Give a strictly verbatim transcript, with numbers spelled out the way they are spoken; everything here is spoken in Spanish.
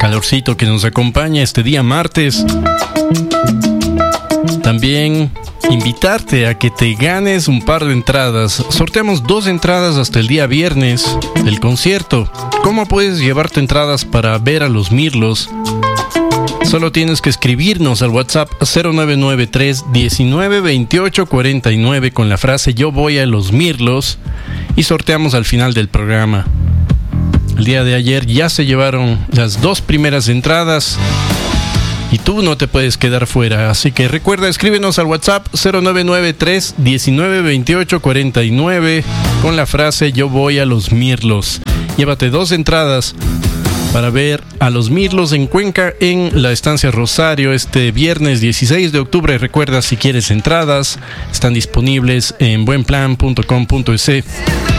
calorcito que nos acompaña este día martes. También invitarte a que te ganes un par de entradas. Sorteamos dos entradas hasta el día viernes del concierto. ¿Cómo puedes llevarte entradas para ver a los Mirlos? Solo tienes que escribirnos al WhatsApp cero nueve nueve tres diecinueve veintiocho cuarenta y nueve con la frase "Yo voy a los Mirlos" y sorteamos al final del programa. El día de ayer ya se llevaron las dos primeras entradas y tú no te puedes quedar fuera. Así que recuerda, escríbenos al WhatsApp cero nueve nueve tres diecinueve veintiocho cuarenta y nueve con la frase "Yo voy a los Mirlos". Llévate dos entradas para ver a los Mirlos en Cuenca en la Estancia Rosario este viernes dieciséis de octubre. Recuerda, si quieres entradas, están disponibles en buenplan punto com punto es.